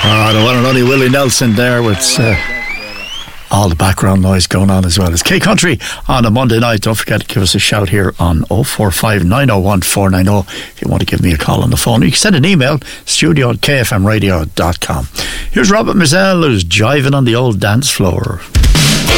The one and only Willie Nelson there with all the background noise going on as well. It's K-Country on a Monday night. Don't forget to give us a shout here on 045 901 490 if you want to give me a call on the phone. You can send an email, studio@kfmradio.com. Here's Robert Mizell, who's jiving on the old dance floor.